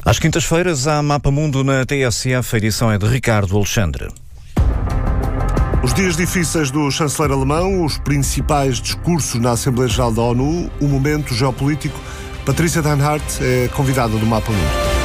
Às quintas-feiras há Mapa Mundo na TSF, a edição é de Ricardo Alexandre. Os dias difíceis do chanceler alemão, os principais discursos na Assembleia Geral da ONU, o momento geopolítico. Patrícia Danhart é convidada do Mapa Mundo.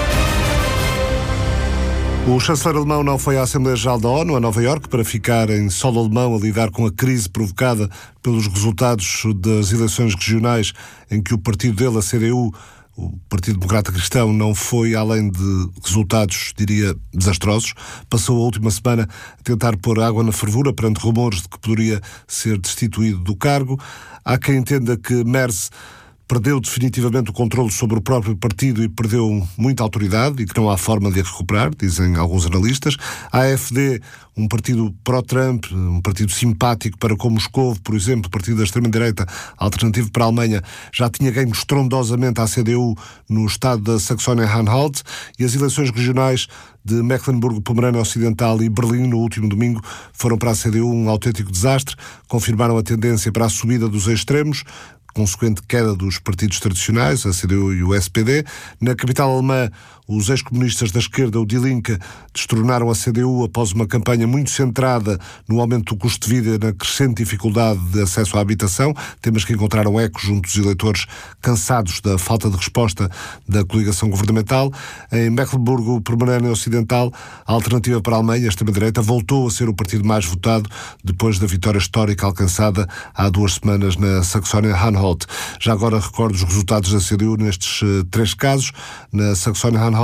O chanceler alemão não foi à Assembleia Geral da ONU, a Nova Iorque, para ficar em solo alemão a lidar com a crise provocada pelos resultados das eleições regionais, em que o partido dele, a CDU, o Partido Democrata Cristão, não foi além de resultados, diria, desastrosos. Passou a última semana a tentar pôr água na fervura perante rumores de que poderia ser destituído do cargo. Há quem entenda que Merz perdeu definitivamente o controle sobre o próprio partido e perdeu muita autoridade e que não há forma de a recuperar, dizem alguns analistas. A AfD, um partido pró-Trump, um partido simpático para com Moscou, por exemplo, partido da extrema-direita, alternativo para a Alemanha, já tinha ganho estrondosamente à CDU no estado da Saxónia-Anhalt, e as eleições regionais de Mecklenburgo-Pomerânia Ocidental e Berlim, no último domingo, foram para a CDU um autêntico desastre, confirmaram a tendência para a subida dos extremos, consequente queda dos partidos tradicionais, a CDU e o SPD. Na capital alemã, os ex-comunistas da esquerda, o Die Linke, destronaram a CDU após uma campanha muito centrada no aumento do custo de vida e na crescente dificuldade de acesso à habitação, temas que encontraram eco junto dos eleitores cansados da falta de resposta da coligação governamental. Em Mecklenburgo-Pomerânia Ocidental, a Alternativa para a Alemanha, a extrema-direita, voltou a ser o partido mais votado depois da vitória histórica alcançada há 2 semanas na Saxónia-Anhalt. Já agora recordo os resultados da CDU nestes 3 casos. Na Saxónia-Anhalt,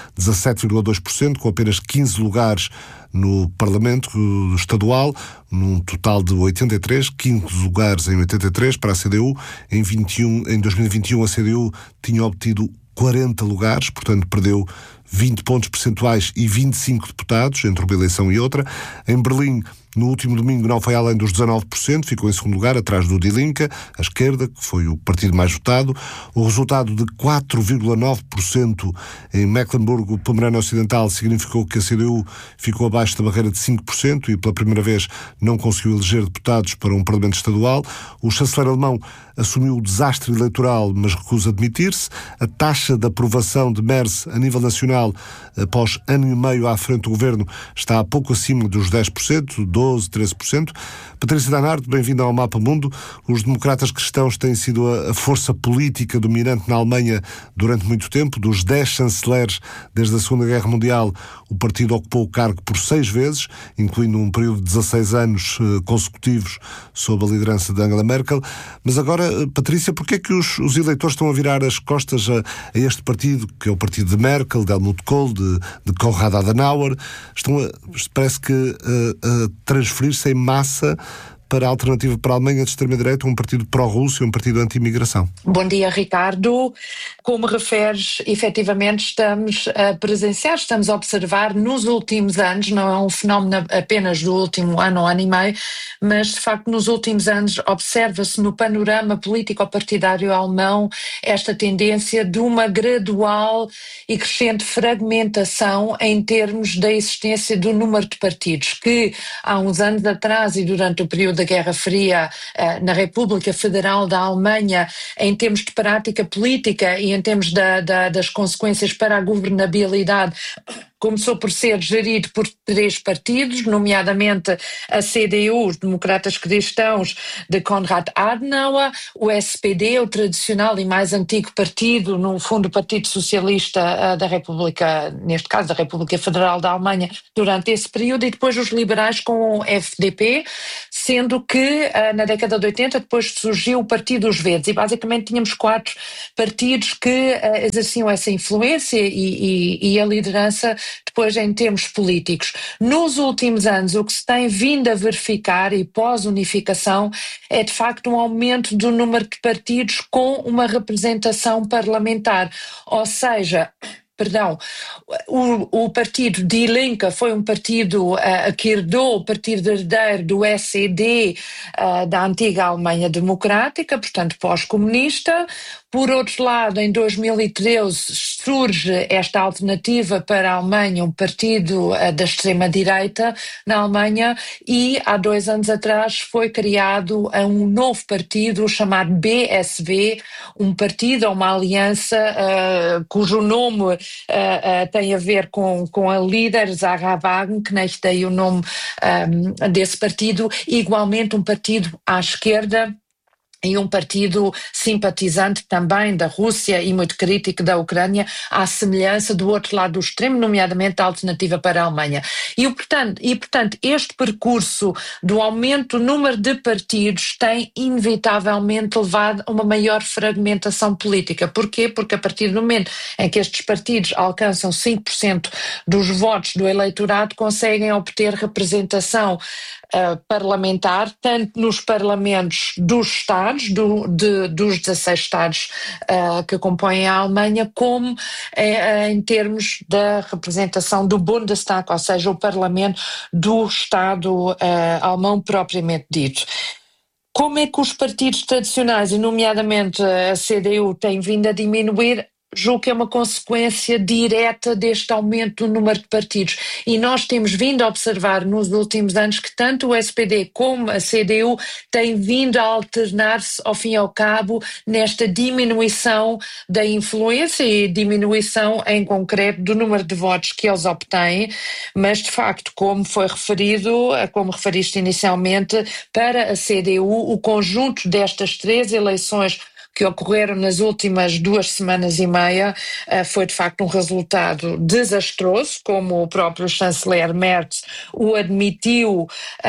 17,2%, com apenas 15 lugares no Parlamento Estadual, num total de 83, 15 lugares em 83 para a CDU. Em 2021 a CDU tinha obtido 40 lugares, portanto perdeu 20 pontos percentuais e 25 deputados entre uma eleição e outra. Em Berlim, no último domingo, não foi além dos 19%, ficou em segundo lugar, atrás do Die Linke, a esquerda, que foi o partido mais votado. O resultado de 4,9% em Mecklenburgo-Pomerânia Ocidental significou que a CDU ficou abaixo da barreira de 5% e, pela primeira vez, não conseguiu eleger deputados para um Parlamento Estadual. O chanceler alemão assumiu o desastre eleitoral, mas recusa admitir-se. A taxa de aprovação de Merz a nível nacional, após ano e meio à frente do governo, está pouco acima dos 10%, 12%, 13%. Patrícia Danhart, bem-vinda ao Mapa Mundo. Os democratas cristãos têm sido a força política dominante na Alemanha durante muito tempo. Dos 10 chanceleres desde a Segunda Guerra Mundial, o partido ocupou o cargo por 6 vezes, incluindo um período de 16 anos consecutivos sob a liderança de Angela Merkel. Mas agora, Patrícia, porquê é que os eleitores estão a virar as costas a este partido, que é o partido de Merkel, de Helmut Kohl, de Konrad Adenauer? Parece que a transferir-se em massa para a Alternativa para a Alemanha de extrema-direita, um partido pró-Rússia, um partido anti-imigração. Bom dia, Ricardo. Como referes, efetivamente estamos a presenciar, estamos a observar nos últimos anos, não é um fenómeno apenas do último ano ou ano e meio, mas de facto nos últimos anos observa-se no panorama político-partidário alemão esta tendência de uma gradual e crescente fragmentação em termos da existência do número de partidos, que há uns anos atrás e durante o período da Guerra Fria na República Federal da Alemanha, em termos de prática política e em termos das consequências para a governabilidade, começou por ser gerido por 3 partidos, nomeadamente a CDU, os Democratas Cristãos de Konrad Adenauer, o SPD, o tradicional e mais antigo partido, no fundo o Partido Socialista da República, neste caso da República Federal da Alemanha, durante esse período, e depois os liberais com o FDP, sendo que na década de 80 depois surgiu o Partido dos Verdes, e basicamente tínhamos 4 partidos que exerciam essa influência e a liderança depois em termos políticos. Nos últimos anos, o que se tem vindo a verificar, e pós-unificação, é de facto um aumento do número de partidos com uma representação parlamentar, ou seja, o partido Die Linke foi um partido que herdou o partido herdeiro do SED da antiga Alemanha Democrática, portanto pós-comunista. Por outro lado, em 2013 surge esta alternativa para a Alemanha, um partido da extrema-direita na Alemanha, e há 2 anos atrás foi criado um novo partido chamado BSV, um partido, uma aliança cujo nome tem a ver com a líder Sarah Wagenknecht, daí o nome desse partido, igualmente um partido à esquerda, e um partido simpatizante também da Rússia e muito crítico da Ucrânia, à semelhança do outro lado do extremo, nomeadamente a Alternativa para a Alemanha. E, portanto, este percurso do aumento do número de partidos tem inevitavelmente levado a uma maior fragmentação política. Porquê? Porque a partir do momento em que estes partidos alcançam 5% dos votos do eleitorado, conseguem obter representação parlamentar, tanto nos parlamentos dos Estados, dos 16 Estados que compõem a Alemanha, como em termos da representação do Bundestag, ou seja, o parlamento do Estado alemão propriamente dito. Como é que os partidos tradicionais, e nomeadamente a CDU, têm vindo a diminuir? Julgo que é uma consequência direta deste aumento do número de partidos. E nós temos vindo a observar nos últimos anos que tanto o SPD como a CDU têm vindo a alternar-se, ao fim e ao cabo, nesta diminuição da influência e diminuição, em concreto, do número de votos que eles obtêm. Mas, de facto, como referiste inicialmente, para a CDU, o conjunto destas 3 eleições que ocorreram nas últimas 2 semanas e meia foi de facto um resultado desastroso, como o próprio chanceler Merz o admitiu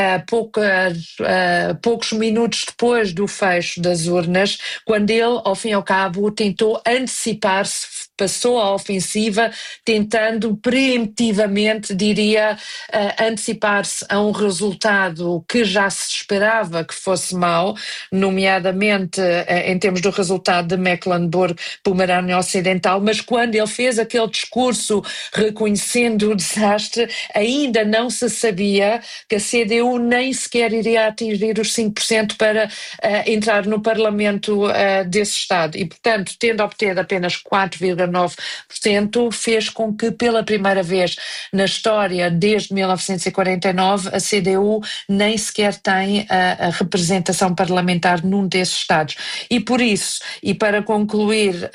poucos minutos depois do fecho das urnas, quando ele, ao fim e ao cabo, tentou antecipar-se, passou à ofensiva, tentando preemptivamente, antecipar-se a um resultado que já se esperava que fosse mau, nomeadamente em termos do resultado de Mecklenburg-Pomerânia Ocidental, mas quando ele fez aquele discurso reconhecendo o desastre, ainda não se sabia que a CDU nem sequer iria atingir os 5% para entrar no Parlamento desse Estado. E, portanto, tendo obtido apenas 4,9%, fez com que, pela primeira vez na história, desde 1949, a CDU nem sequer tem a representação parlamentar num desses Estados. E por isso, e para concluir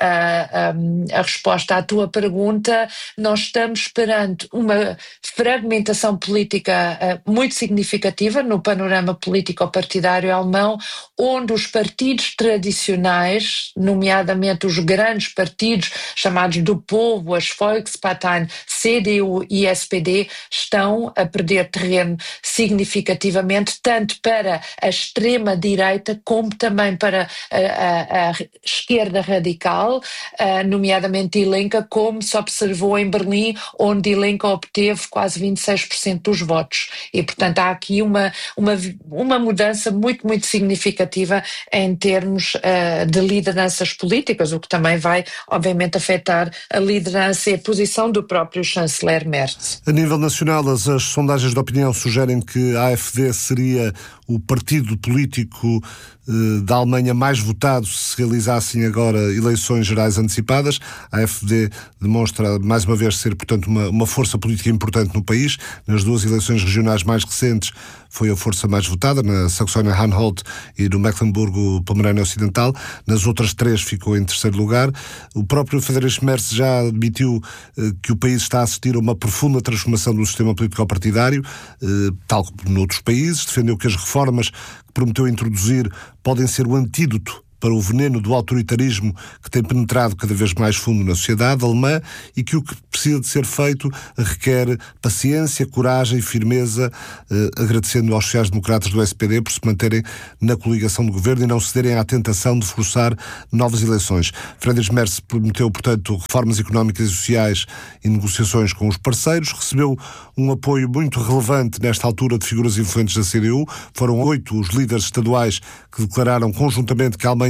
a resposta à tua pergunta, nós estamos perante uma fragmentação política muito significativa no panorama político-partidário alemão, onde os partidos tradicionais, nomeadamente os grandes partidos chamados do povo, as Volksparteien, CDU e SPD, estão a perder terreno significativamente, tanto para a extrema-direita como também para a esquerda radical, nomeadamente Die Linke, como se observou em Berlim, onde Die Linke obteve quase 26% dos votos. E, portanto, há aqui uma mudança muito, muito significativa em termos de lideranças políticas, o que também vai, obviamente, afetar a liderança e a posição do próprio chanceler Merz. A nível nacional, as sondagens de opinião sugerem que a AfD seria o partido político da Alemanha mais votado se realizassem agora eleições gerais antecipadas. A AfD demonstra mais uma vez ser, portanto, uma força política importante no país. Nas 2 eleições regionais mais recentes foi a força mais votada, na Saxónia-Anhalt e no Mecklenburgo-Pomerânia Ocidental. Nas outras 3 ficou em terceiro lugar. O próprio Friedrich Merz já admitiu que o país está a assistir a uma profunda transformação do sistema político-partidário, tal como noutros países. Defendeu que as reformas que prometeu introduzir podem ser o antídoto para o veneno do autoritarismo que tem penetrado cada vez mais fundo na sociedade alemã e que o que precisa de ser feito requer paciência, coragem e firmeza, agradecendo aos sociais-democratas do SPD por se manterem na coligação de governo e não cederem à tentação de forçar novas eleições. Friedrich Merz prometeu, portanto, reformas económicas e sociais e negociações com os parceiros, recebeu um apoio muito relevante nesta altura de figuras influentes da CDU. Foram 8 os líderes estaduais que declararam conjuntamente que a Alemanha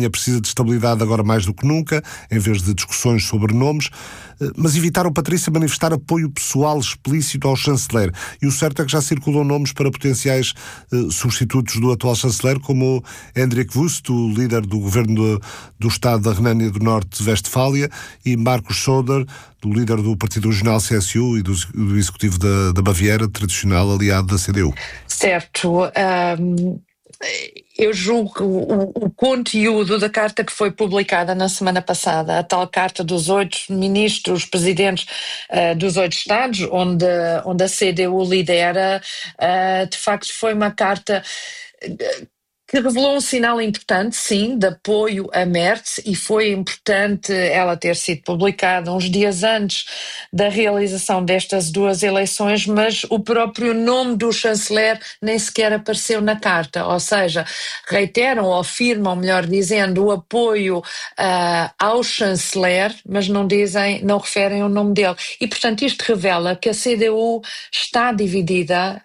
Alemanha precisa de estabilidade agora mais do que nunca, em vez de discussões sobre nomes, mas evitaram, Patrícia, manifestar apoio pessoal explícito ao chanceler. E o certo é que já circulam nomes para potenciais substitutos do atual chanceler, como Hendrik Wüst, o líder do governo do Estado da Renânia do Norte-Westfália, e Markus Söder, do líder do Partido Regional CSU e do Executivo da Baviera, tradicional aliado da CDU. Certo. Eu julgo que o conteúdo da carta que foi publicada na semana passada, a tal carta dos 8 ministros, presidentes dos 8 Estados, onde a CDU lidera, de facto foi uma carta que revelou um sinal importante, sim, de apoio a Merz, e foi importante ela ter sido publicada uns dias antes da realização destas 2 eleições, mas o próprio nome do chanceler nem sequer apareceu na carta, ou seja, reiteram ou afirmam, melhor dizendo, o apoio ao chanceler, mas não referem o nome dele. E, portanto, isto revela que a CDU está dividida,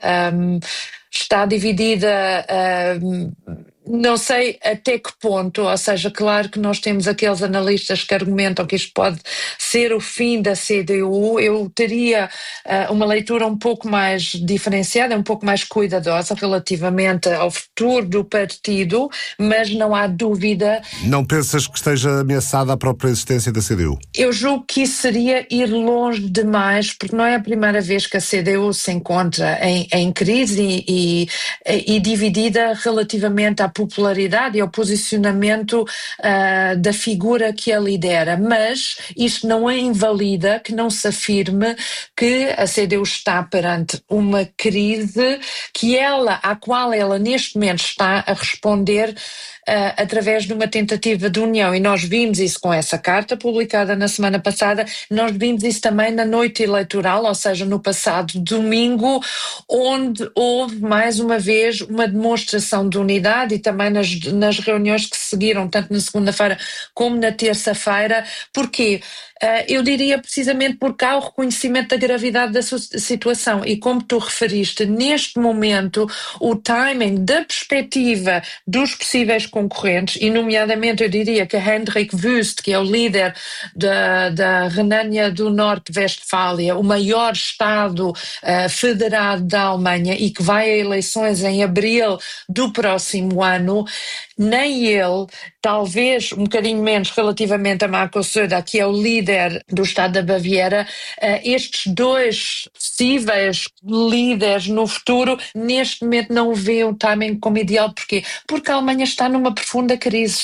não sei até que ponto, ou seja, claro que nós temos aqueles analistas que argumentam que isto pode ser o fim da CDU. Eu teria uma leitura um pouco mais diferenciada, um pouco mais cuidadosa relativamente ao futuro do partido, mas não há dúvida. Não pensas que esteja ameaçada a própria existência da CDU? Eu julgo que isso seria ir longe demais, porque não é a primeira vez que a CDU se encontra em crise e dividida relativamente à popularidade e ao posicionamento da figura que a lidera, mas isto não invalida que não se afirme que a CDU está perante uma crise à qual ela neste momento está a responder através de uma tentativa de união, e nós vimos isso com essa carta publicada na semana passada, nós vimos isso também na noite eleitoral, ou seja, no passado domingo, onde houve mais uma vez uma demonstração de unidade, e também nas reuniões que se seguiram, tanto na segunda-feira como na terça-feira. Porquê? Eu diria precisamente porque há o reconhecimento da gravidade da situação, e como tu referiste, neste momento o timing da perspectiva dos possíveis concorrentes, e nomeadamente eu diria que Hendrik Wüst, que é o líder da Renânia do Norte-Westfália, o maior Estado federado da Alemanha e que vai a eleições em abril do próximo ano, nem ele, talvez um bocadinho menos relativamente a Markus Söder, que é o líder do Estado da Baviera, estes 2 possíveis líderes no futuro, neste momento não veem o timing como ideal. Porquê? Porque a Alemanha está numa profunda crise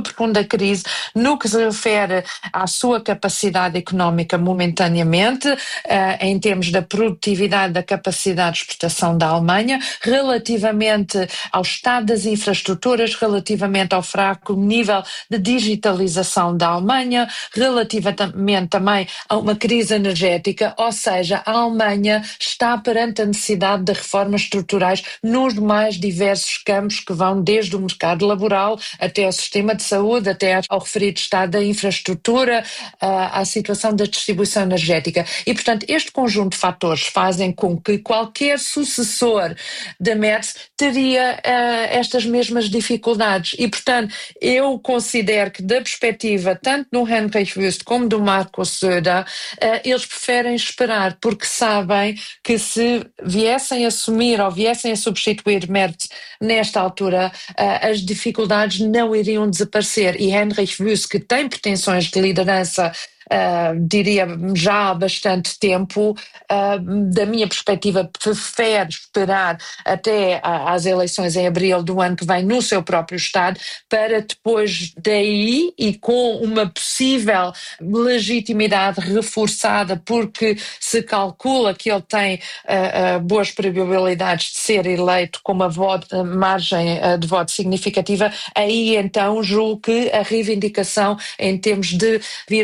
no que se refere à sua capacidade económica momentaneamente, em termos da produtividade, da capacidade de exportação da Alemanha, relativamente ao estado das infraestruturas, relativamente ao fraco nível de digitalização da Alemanha, relativamente também a uma crise energética, ou seja, a Alemanha está perante a necessidade de reformas estruturais nos mais diversos campos, que vão desde o mercado laboral até ao sistema de saúde, até ao referido estado da infraestrutura, à situação da distribuição energética. E, portanto, este conjunto de fatores fazem com que qualquer sucessor da Merz teria estas mesmas dificuldades. E, portanto, eu considero que, da perspectiva tanto do Hendrik Wüst como do Markus Söder, eles preferem esperar, porque sabem que se viessem a assumir ou viessem a substituir Merz nesta altura, as dificuldades não iriam desaparecer. E Hendrik Wüst, que tem pretensões de liderança, diria já há bastante tempo, da minha perspectiva prefere esperar até às eleições em abril do ano que vem no seu próprio estado, para depois daí, e com uma possível legitimidade reforçada, porque se calcula que ele tem boas probabilidades de ser eleito com uma margem de voto significativa, aí então julgo que a reivindicação em termos de vir a substituir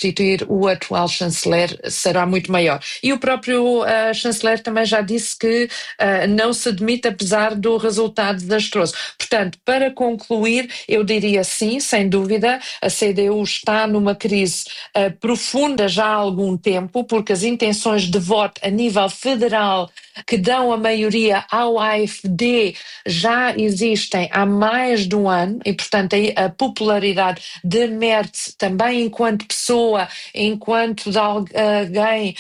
substituir o atual chanceler será muito maior. E o próprio chanceler também já disse que não se demite apesar do resultado desastroso. Portanto, para concluir, eu diria sim, sem dúvida, a CDU está numa crise profunda já há algum tempo, porque as intenções de voto a nível federal que dão a maioria ao AfD já existem há mais de um ano e, portanto, a popularidade de Merz também enquanto pessoa, enquanto de alguém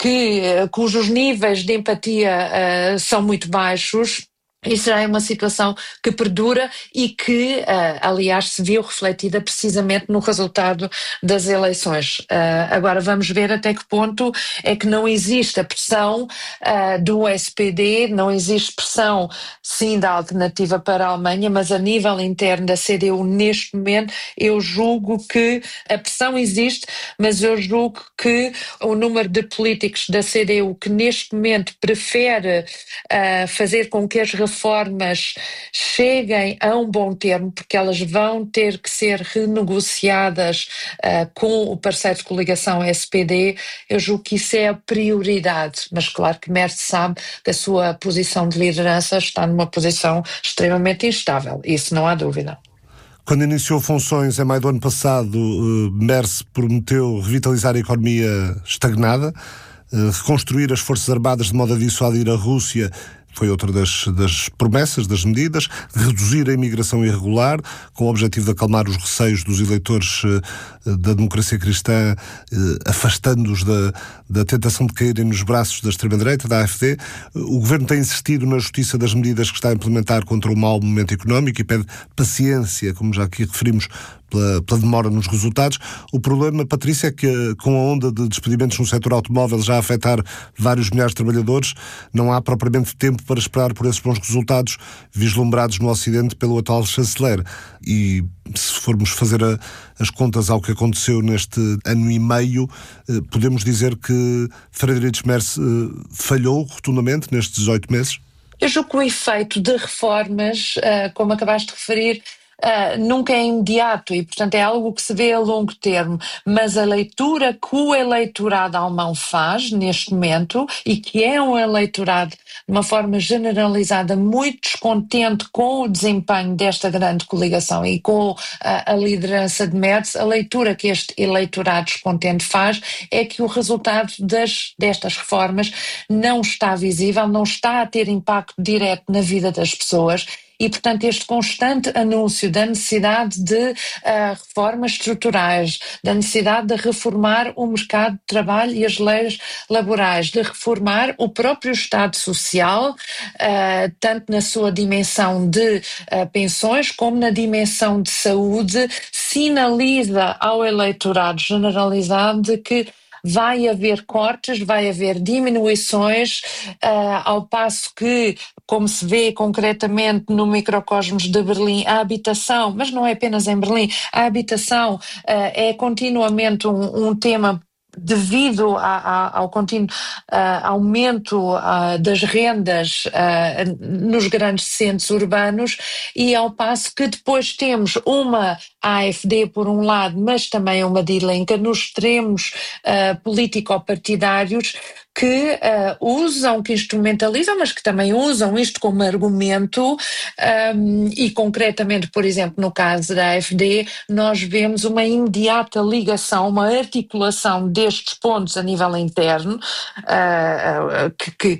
cujos níveis de empatia são muito baixos. Isso já é uma situação que perdura e que, aliás, se viu refletida precisamente no resultado das eleições. Agora vamos ver até que ponto é que não existe a pressão do SPD, não existe pressão, sim, da Alternativa para a Alemanha, mas a nível interno da CDU, neste momento, eu julgo que a pressão existe, mas eu julgo que o número de políticos da CDU que neste momento prefere fazer com que as reformas cheguem a um bom termo, porque elas vão ter que ser renegociadas com o parceiro de coligação SPD, eu julgo que isso é a prioridade, mas claro que Merz sabe que a sua posição de liderança está numa posição extremamente instável, isso não há dúvida. Quando iniciou funções em maio do ano passado, Merz prometeu revitalizar a economia estagnada, reconstruir as Forças Armadas de modo a dissuadir a Rússia. Foi outra das promessas, das medidas, reduzir a imigração irregular, com o objetivo de acalmar os receios dos eleitores da democracia cristã, afastando-os da tentação de caírem nos braços da extrema-direita, da AfD. O Governo tem insistido na justiça das medidas que está a implementar contra o mau momento económico e pede paciência, como já aqui referimos, pela demora nos resultados. O problema, Patrícia, é que com a onda de despedimentos no setor automóvel já a afetar vários milhares de trabalhadores, não há propriamente tempo para esperar por esses bons resultados vislumbrados no Ocidente pelo atual chanceler. E se formos fazer as contas ao que aconteceu neste ano e meio, podemos dizer que Friedrich Merz falhou rotundamente nestes 18 meses? Eu julgo que o efeito de reformas, como acabaste de referir, nunca é imediato e, portanto, é algo que se vê a longo termo, mas a leitura que o eleitorado alemão faz neste momento, e que é um eleitorado de uma forma generalizada muito descontente com o desempenho desta grande coligação e com a liderança de Merz, a leitura que este eleitorado descontente faz é que o resultado destas reformas não está visível, não está a ter impacto direto na vida das pessoas. E, portanto, este constante anúncio da necessidade de reformas estruturais, da necessidade de reformar o mercado de trabalho e as leis laborais, de reformar o próprio Estado Social, tanto na sua dimensão de pensões como na dimensão de saúde, sinaliza ao eleitorado generalizado de que vai haver cortes, vai haver diminuições, ao passo que, como se vê concretamente no microcosmos de Berlim, a habitação, mas não é apenas em Berlim, a habitação é continuamente um tema devido ao contínuo aumento das rendas nos grandes centros urbanos, e ao passo que depois temos uma AfD por um lado, mas também uma Die Linke nos extremos político-partidários que usam, que instrumentalizam, mas que também usam isto como argumento e concretamente, por exemplo, no caso da AfD, nós vemos uma imediata ligação, uma articulação destes pontos a nível interno que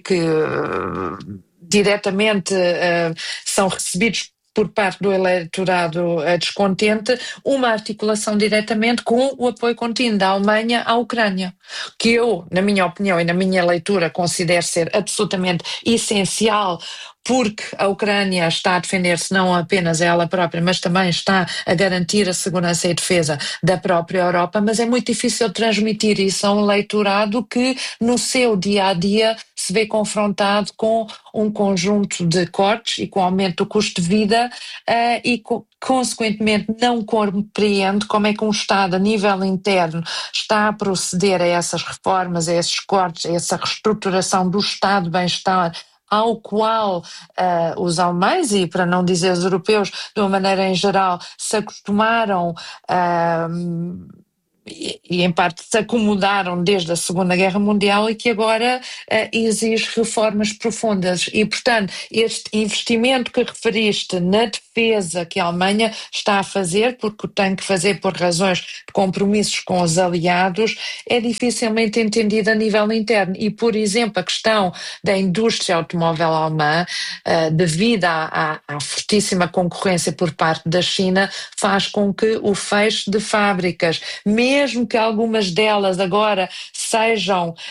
diretamente são recebidos por parte do eleitorado descontente, uma articulação diretamente com o apoio contínuo da Alemanha à Ucrânia, que eu, na minha opinião e na minha leitura, considero ser absolutamente essencial, porque a Ucrânia está a defender-se não apenas ela própria, mas também está a garantir a segurança e defesa da própria Europa, mas é muito difícil transmitir isso a um eleitorado que no seu dia-a-dia se vê confrontado com um conjunto de cortes e com o aumento do custo de vida e consequentemente não compreende como é que um Estado a nível interno está a proceder a essas reformas, a esses cortes, a essa reestruturação do Estado de bem-estar ao qual os alemães, e para não dizer os europeus, de uma maneira em geral, se acostumaram e em parte se acomodaram desde a Segunda Guerra Mundial e que agora exige reformas profundas. E, portanto, este investimento que referiste na defesa que a Alemanha está a fazer, porque o tem que fazer por razões de compromissos com os aliados, é dificilmente entendido a nível interno. E, por exemplo, a questão da indústria automóvel alemã, devido à fortíssima concorrência por parte da China, faz com que o fecho de fábricas, mesmo que algumas delas agora sejam